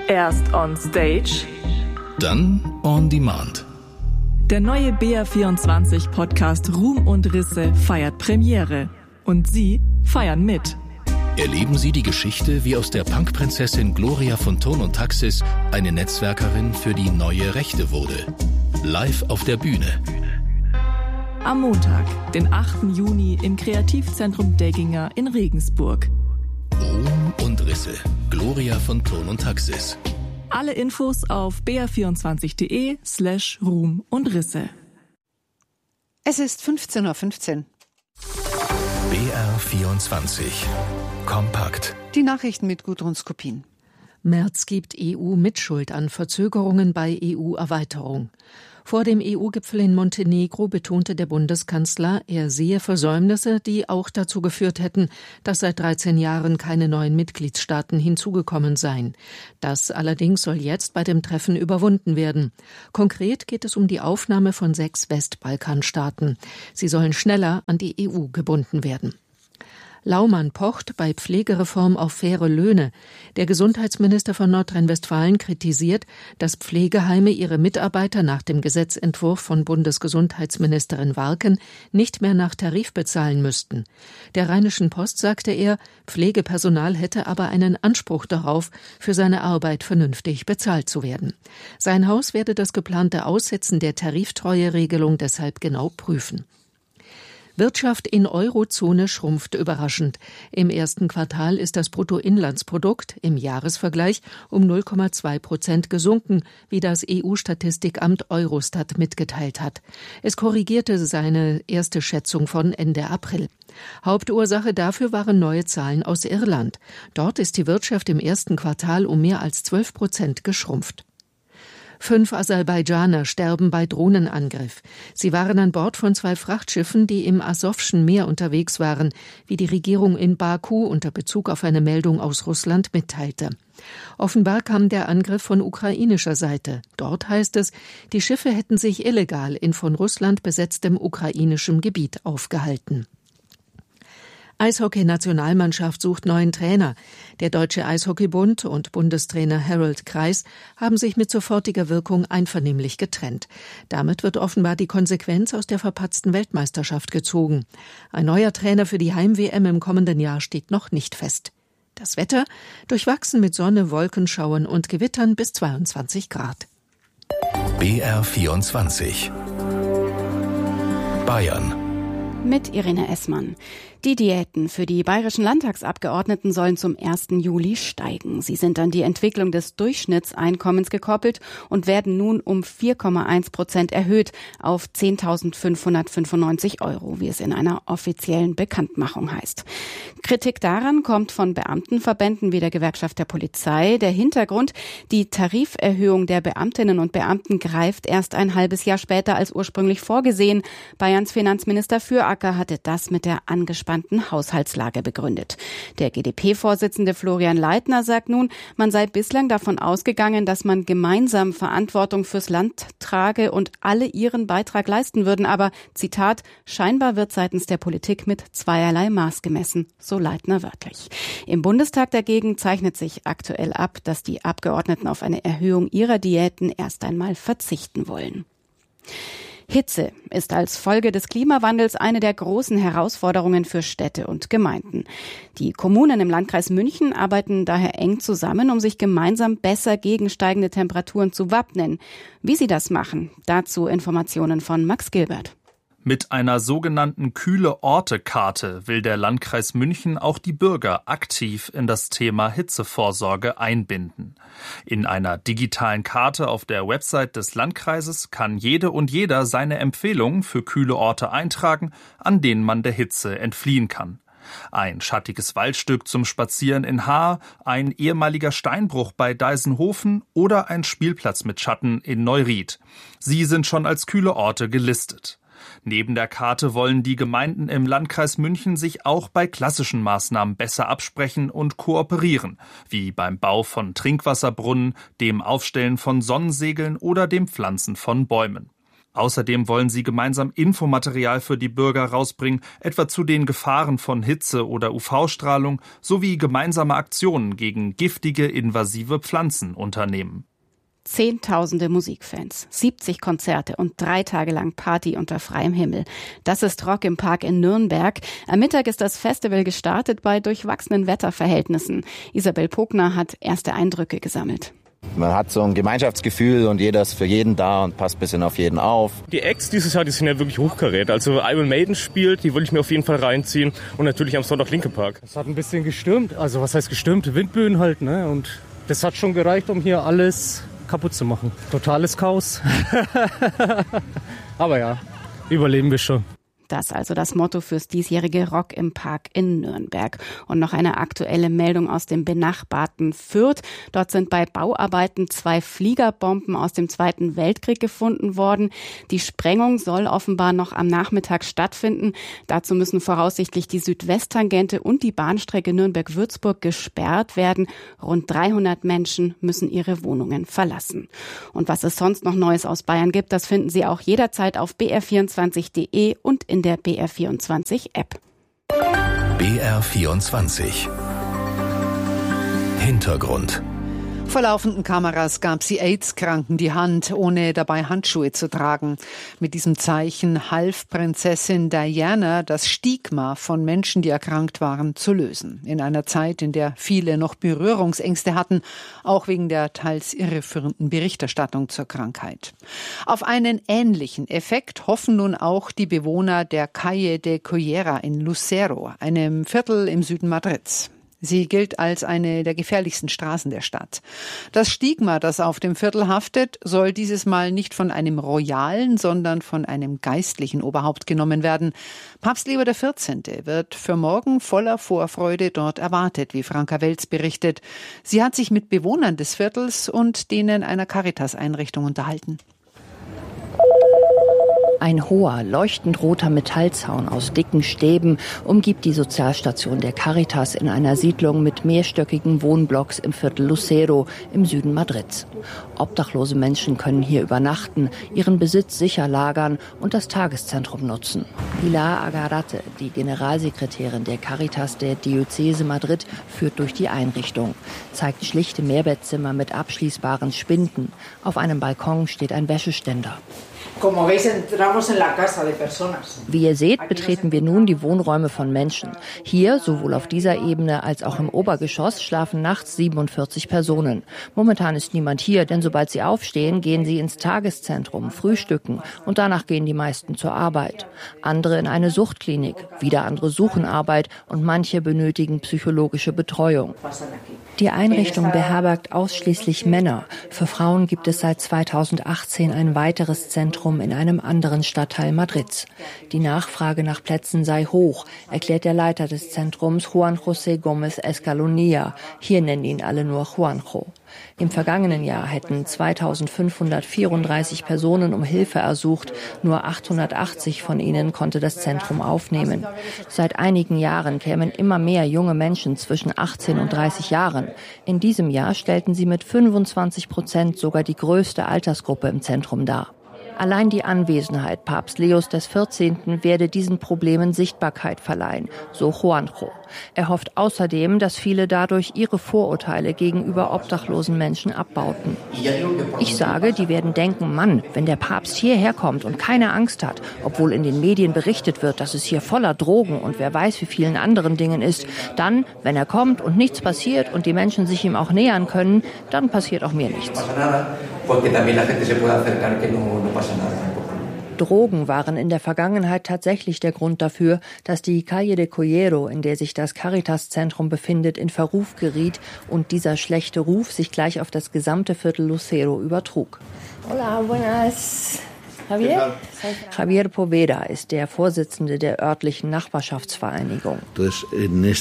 Erst on Stage, dann on Demand. Der neue BR24-Podcast Ruhm und Risse feiert Premiere. Und Sie feiern mit. Erleben Sie die Geschichte, wie aus der Punkprinzessin Gloria von Thurn und Taxis eine Netzwerkerin für die neue Rechte wurde. Live auf der Bühne. Am Montag, den 8. Juni im Kreativzentrum Degginger in Regensburg. Ruhm und Risse. Gloria von Thurn und Taxis. Alle Infos auf br24.de/Ruhm und Risse. Es ist 15:15 Uhr. BR24 Kompakt. Die Nachrichten mit Gudrun Skopin. Merz gibt EU Mitschuld an Verzögerungen bei EU-Erweiterung. Vor dem EU-Gipfel in Montenegro betonte der Bundeskanzler, er sehe Versäumnisse, die auch dazu geführt hätten, dass seit 13 Jahren keine neuen Mitgliedstaaten hinzugekommen seien. Das allerdings soll jetzt bei dem Treffen überwunden werden. Konkret geht es um die Aufnahme von 6 Westbalkanstaaten. Sie sollen schneller an die EU gebunden werden. Laumann pocht bei Pflegereform auf faire Löhne. Der Gesundheitsminister von Nordrhein-Westfalen kritisiert, dass Pflegeheime ihre Mitarbeiter nach dem Gesetzentwurf von Bundesgesundheitsministerin Warken nicht mehr nach Tarif bezahlen müssten. Der Rheinischen Post sagte er, Pflegepersonal hätte aber einen Anspruch darauf, für seine Arbeit vernünftig bezahlt zu werden. Sein Haus werde das geplante Aussetzen der Tariftreueregelung deshalb genau prüfen. Wirtschaft in Eurozone schrumpft überraschend. Im ersten Quartal ist das Bruttoinlandsprodukt im Jahresvergleich um 0,2% gesunken, wie das EU-Statistikamt Eurostat mitgeteilt hat. Es korrigierte seine erste Schätzung von Ende April. Hauptursache dafür waren neue Zahlen aus Irland. Dort ist die Wirtschaft im ersten Quartal um mehr als 12% geschrumpft. 5 Aserbaidschaner sterben bei Drohnenangriff. Sie waren an Bord von 2 Frachtschiffen, die im Asowschen Meer unterwegs waren, wie die Regierung in Baku unter Bezug auf eine Meldung aus Russland mitteilte. Offenbar kam der Angriff von ukrainischer Seite. Dort heißt es, die Schiffe hätten sich illegal in von Russland besetztem ukrainischem Gebiet aufgehalten. Eishockey-Nationalmannschaft sucht neuen Trainer. Der Deutsche Eishockeybund und Bundestrainer Harold Kreis haben sich mit sofortiger Wirkung einvernehmlich getrennt. Damit wird offenbar die Konsequenz aus der verpatzten Weltmeisterschaft gezogen. Ein neuer Trainer für die Heim-WM im kommenden Jahr steht noch nicht fest. Das Wetter? Durchwachsen mit Sonne, Wolkenschauern und Gewittern bis 22 Grad. BR24 Bayern. Mit Irene Essmann. Die Diäten für die bayerischen Landtagsabgeordneten sollen zum 1. Juli steigen. Sie sind an die Entwicklung des Durchschnittseinkommens gekoppelt und werden nun um 4,1% erhöht auf 10.595 €, wie es in einer offiziellen Bekanntmachung heißt. Kritik daran kommt von Beamtenverbänden wie der Gewerkschaft der Polizei. Der Hintergrund: die Tariferhöhung der Beamtinnen und Beamten greift erst ein halbes Jahr später als ursprünglich vorgesehen. Bayerns Finanzminister Füracker hatte das mit der angespannten Haushaltslage begründet. Der GdP-Vorsitzende Florian Leitner sagt nun, man sei bislang davon ausgegangen, dass man gemeinsam Verantwortung fürs Land trage und alle ihren Beitrag leisten würden. Aber, Zitat, scheinbar wird seitens der Politik mit zweierlei Maß gemessen, so Leitner wörtlich. Im Bundestag dagegen zeichnet sich aktuell ab, dass die Abgeordneten auf eine Erhöhung ihrer Diäten erst einmal verzichten wollen. Hitze ist als Folge des Klimawandels eine der großen Herausforderungen für Städte und Gemeinden. Die Kommunen im Landkreis München arbeiten daher eng zusammen, um sich gemeinsam besser gegen steigende Temperaturen zu wappnen. Wie sie das machen, dazu Informationen von Max Gilbert. Mit einer sogenannten Kühle-Orte-Karte will der Landkreis München auch die Bürger aktiv in das Thema Hitzevorsorge einbinden. In einer digitalen Karte auf der Website des Landkreises kann jede und jeder seine Empfehlungen für kühle Orte eintragen, an denen man der Hitze entfliehen kann. Ein schattiges Waldstück zum Spazieren in Haar, ein ehemaliger Steinbruch bei Deisenhofen oder ein Spielplatz mit Schatten in Neuried. Sie sind schon als kühle Orte gelistet. Neben der Karte wollen die Gemeinden im Landkreis München sich auch bei klassischen Maßnahmen besser absprechen und kooperieren, wie beim Bau von Trinkwasserbrunnen, dem Aufstellen von Sonnensegeln oder dem Pflanzen von Bäumen. Außerdem wollen sie gemeinsam Infomaterial für die Bürger rausbringen, etwa zu den Gefahren von Hitze oder UV-Strahlung, sowie gemeinsame Aktionen gegen giftige, invasive Pflanzen unternehmen. Zehntausende Musikfans, 70 Konzerte und 3 Tage lang Party unter freiem Himmel. Das ist Rock im Park in Nürnberg. Am Mittag ist das Festival gestartet bei durchwachsenen Wetterverhältnissen. Isabel Pogner hat erste Eindrücke gesammelt. Man hat so ein Gemeinschaftsgefühl und jeder ist für jeden da und passt ein bisschen auf jeden auf. Die Acts dieses Jahr, die sind ja wirklich hochkarät. Also Iron Maiden spielt, die will ich mir auf jeden Fall reinziehen. Und natürlich am Sonntag Linkin Park. Es hat ein bisschen gestürmt. Also was heißt gestürmt? Windböen halt, ne? Und das hat schon gereicht, um hier alles kaputt zu machen. Totales Chaos. Aber ja, überleben wir schon. Das also das Motto fürs diesjährige Rock im Park in Nürnberg. Und noch eine aktuelle Meldung aus dem benachbarten Fürth. Dort sind bei Bauarbeiten 2 Fliegerbomben aus dem Zweiten Weltkrieg gefunden worden. Die Sprengung soll offenbar noch am Nachmittag stattfinden. Dazu müssen voraussichtlich die Südwesttangente und die Bahnstrecke Nürnberg-Würzburg gesperrt werden. Rund 300 Menschen müssen ihre Wohnungen verlassen. Und was es sonst noch Neues aus Bayern gibt, das finden Sie auch jederzeit auf br24.de und in der BR24-App. BR24 Hintergrund. Vor laufenden Kameras gab sie AIDS-Kranken die Hand, ohne dabei Handschuhe zu tragen. Mit diesem Zeichen half Prinzessin Diana, das Stigma von Menschen, die erkrankt waren, zu lösen. In einer Zeit, in der viele noch Berührungsängste hatten, auch wegen der teils irreführenden Berichterstattung zur Krankheit. Auf einen ähnlichen Effekt hoffen nun auch die Bewohner der Calle de Cullera in Lucero, einem Viertel im Süden Madrids. Sie gilt als eine der gefährlichsten Straßen der Stadt. Das Stigma, das auf dem Viertel haftet, soll dieses Mal nicht von einem royalen, sondern von einem geistlichen Oberhaupt genommen werden. Papst Leo XIV. Wird für morgen voller Vorfreude dort erwartet, wie Franka Welz berichtet. Sie hat sich mit Bewohnern des Viertels und denen einer Caritas-Einrichtung unterhalten. Ein hoher, leuchtend roter Metallzaun aus dicken Stäben umgibt die Sozialstation der Caritas in einer Siedlung mit mehrstöckigen Wohnblocks im Viertel Lucero im Süden Madrids. Obdachlose Menschen können hier übernachten, ihren Besitz sicher lagern und das Tageszentrum nutzen. Pilar Agarate, die Generalsekretärin der Caritas der Diözese Madrid, führt durch die Einrichtung, zeigt schlichte Mehrbettzimmer mit abschließbaren Spinden. Auf einem Balkon steht ein Wäscheständer. Wie ihr seht, betreten wir nun die Wohnräume von Menschen. Hier, sowohl auf dieser Ebene als auch im Obergeschoss, schlafen nachts 47 Personen. Momentan ist niemand hier, denn sobald sie aufstehen, gehen sie ins Tageszentrum, frühstücken und danach gehen die meisten zur Arbeit. Andere in eine Suchtklinik, wieder andere suchen Arbeit und manche benötigen psychologische Betreuung. Die Einrichtung beherbergt ausschließlich Männer. Für Frauen gibt es seit 2018 ein weiteres Zentrum in einem anderen Stadtteil Madrids. Die Nachfrage nach Plätzen sei hoch, erklärt der Leiter des Zentrums Juan José Gómez Escalonilla. Hier nennen ihn alle nur Juanjo. Im vergangenen Jahr hätten 2534 Personen um Hilfe ersucht. Nur 880 von ihnen konnte das Zentrum aufnehmen. Seit einigen Jahren kämen immer mehr junge Menschen zwischen 18 und 30 Jahren. In diesem Jahr stellten sie mit 25% sogar die größte Altersgruppe im Zentrum dar. Allein die Anwesenheit Papst Leos XIV. Werde diesen Problemen Sichtbarkeit verleihen, so Juanjo. Er hofft außerdem, dass viele dadurch ihre Vorurteile gegenüber obdachlosen Menschen abbauten. Ich sage, die werden denken, Mann, wenn der Papst hierher kommt und keine Angst hat, obwohl in den Medien berichtet wird, dass es hier voller Drogen und wer weiß wie vielen anderen Dingen ist, dann, wenn er kommt und nichts passiert und die Menschen sich ihm auch nähern können, dann passiert auch mir nichts. Drogen waren in der Vergangenheit tatsächlich der Grund dafür, dass die Calle de Cullera, in der sich das Caritas-Zentrum befindet, in Verruf geriet und dieser schlechte Ruf sich gleich auf das gesamte Viertel Lucero übertrug. Hola, buenas. Javier Poveda ist der Vorsitzende der örtlichen Nachbarschaftsvereinigung. In der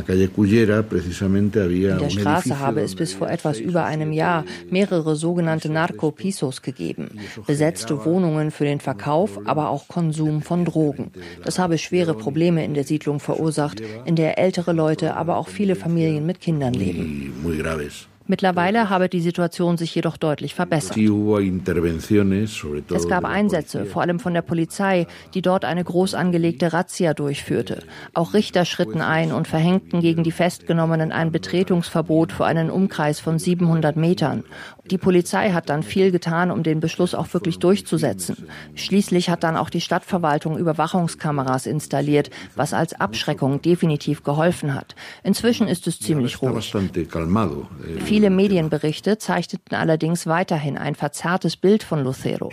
Straße habe es bis vor etwas über einem Jahr mehrere sogenannte Narcopisos gegeben. Besetzte Wohnungen für den Verkauf, aber auch Konsum von Drogen. Das habe schwere Probleme in der Siedlung verursacht, in der ältere Leute, aber auch viele Familien mit Kindern leben. Mittlerweile habe die Situation sich jedoch deutlich verbessert. Es gab Einsätze, vor allem von der Polizei, die dort eine groß angelegte Razzia durchführte. Auch Richter schritten ein und verhängten gegen die Festgenommenen ein Betretungsverbot für einen Umkreis von 700 Metern. Die Polizei hat dann viel getan, um den Beschluss auch wirklich durchzusetzen. Schließlich hat dann auch die Stadtverwaltung Überwachungskameras installiert, was als Abschreckung definitiv geholfen hat. Inzwischen ist es ziemlich ruhig. Viele Medienberichte zeichneten allerdings weiterhin ein verzerrtes Bild von Lucero.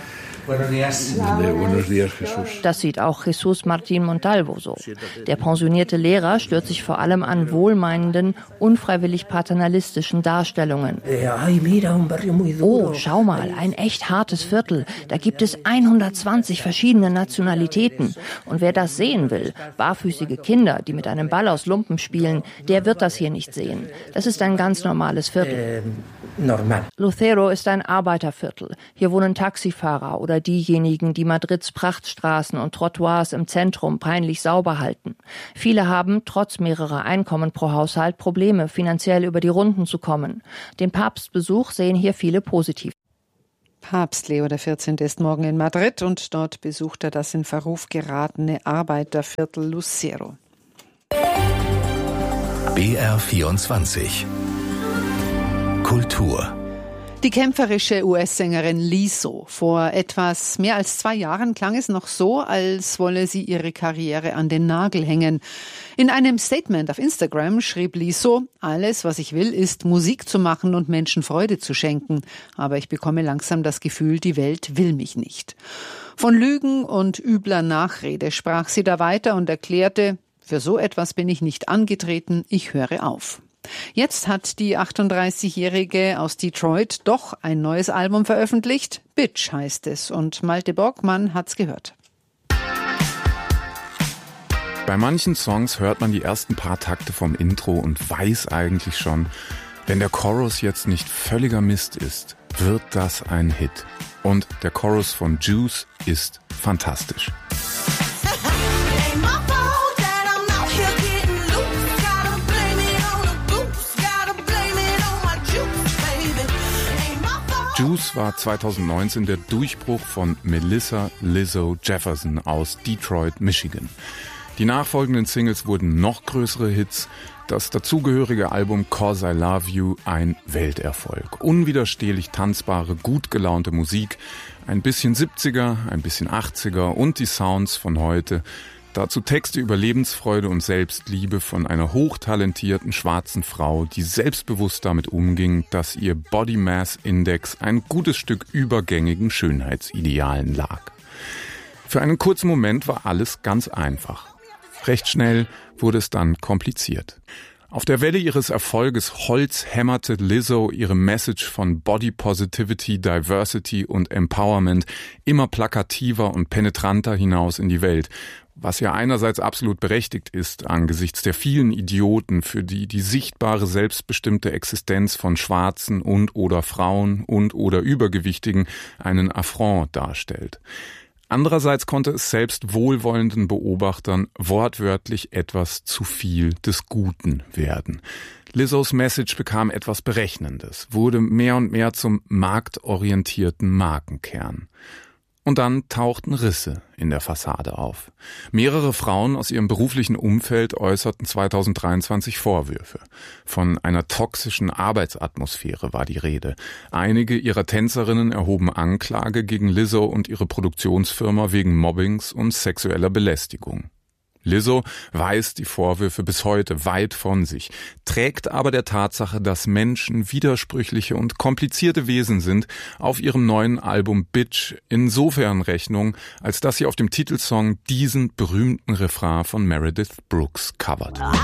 Das sieht auch Jesus Martín Montalvo so. Der pensionierte Lehrer stört sich vor allem an wohlmeinenden, unfreiwillig paternalistischen Darstellungen. Oh, schau mal, ein echt hartes Viertel. Da gibt es 120 verschiedene Nationalitäten. Und wer das sehen will, barfüßige Kinder, die mit einem Ball aus Lumpen spielen, der wird das hier nicht sehen. Das ist ein ganz normales Viertel. Lucero ist ein Arbeiterviertel. Hier wohnen Taxifahrer oder diejenigen, die Madrids Prachtstraßen und Trottoirs im Zentrum peinlich sauber halten. Viele haben, trotz mehrerer Einkommen pro Haushalt, Probleme, finanziell über die Runden zu kommen. Den Papstbesuch sehen hier viele positiv. Papst Leo XIV. Ist morgen in Madrid und dort besucht er das in Verruf geratene Arbeiterviertel Lucero. BR24 Kultur. Die kämpferische US-Sängerin Lizzo. Vor etwas mehr als 2 Jahren klang es noch so, als wolle sie ihre Karriere an den Nagel hängen. In einem Statement auf Instagram schrieb Lizzo: Alles, was ich will, ist Musik zu machen und Menschen Freude zu schenken. Aber ich bekomme langsam das Gefühl, die Welt will mich nicht. Von Lügen und übler Nachrede sprach sie da weiter und erklärte: Für so etwas bin ich nicht angetreten, ich höre auf. Jetzt hat die 38-Jährige aus Detroit doch ein neues Album veröffentlicht. Bitch heißt es und Malte Borgmann hat's gehört. Bei manchen Songs hört man die ersten paar Takte vom Intro und weiß eigentlich schon, wenn der Chorus jetzt nicht völliger Mist ist, wird das ein Hit. Und der Chorus von Juice ist fantastisch. Juice war 2019 der Durchbruch von Melissa Lizzo Jefferson aus Detroit, Michigan. Die nachfolgenden Singles wurden noch größere Hits, das dazugehörige Album 'Cause I Love You ein Welterfolg. Unwiderstehlich tanzbare, gut gelaunte Musik, ein bisschen 70er, ein bisschen 80er und die Sounds von heute. Dazu Texte über Lebensfreude und Selbstliebe von einer hochtalentierten schwarzen Frau, die selbstbewusst damit umging, dass ihr Body Mass Index ein gutes Stück über gängigen Schönheitsidealen lag. Für einen kurzen Moment war alles ganz einfach. Recht schnell wurde es dann kompliziert. Auf der Welle ihres Erfolges holzhämmerte Lizzo ihre Message von Body Positivity, Diversity und Empowerment immer plakativer und penetranter hinaus in die Welt, was ja einerseits absolut berechtigt ist angesichts der vielen Idioten, für die die sichtbare selbstbestimmte Existenz von Schwarzen und oder Frauen und oder Übergewichtigen einen Affront darstellt. Andererseits konnte es selbst wohlwollenden Beobachtern wortwörtlich etwas zu viel des Guten werden. Lizzos Message bekam etwas Berechnendes, wurde mehr und mehr zum marktorientierten Markenkern. Und dann tauchten Risse in der Fassade auf. Mehrere Frauen aus ihrem beruflichen Umfeld äußerten 2023 Vorwürfe. Von einer toxischen Arbeitsatmosphäre war die Rede. Einige ihrer Tänzerinnen erhoben Anklage gegen Lizzo und ihre Produktionsfirma wegen Mobbings und sexueller Belästigung. Lizzo weist die Vorwürfe bis heute weit von sich, trägt aber der Tatsache, dass Menschen widersprüchliche und komplizierte Wesen sind, auf ihrem neuen Album Bitch insofern Rechnung, als dass sie auf dem Titelsong diesen berühmten Refrain von Meredith Brooks covert.